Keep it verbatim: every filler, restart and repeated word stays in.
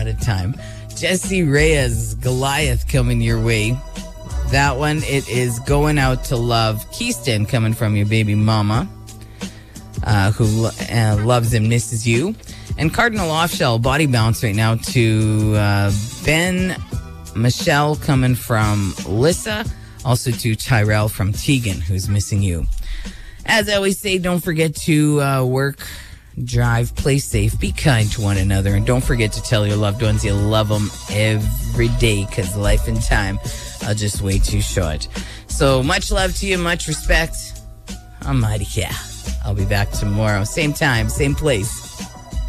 at a time. Jesse Reyes, Goliath, coming your way. That one, it is Going Out to Love. Keyston, coming from your baby mama, uh, who lo- uh, loves and misses you. And Cardinal Offshell, Body Bounce right now to uh, Ben, Michelle, coming from Lissa. Also to Tyrell from Tegan, who's missing you. As I always say, don't forget to uh, work, drive, play safe, be kind to one another, and don't forget to tell your loved ones you love them every day, because life and time are just way too short. So much love to you, much respect. I'm Mighty. Yeah, I'll be back tomorrow. Same time, same place.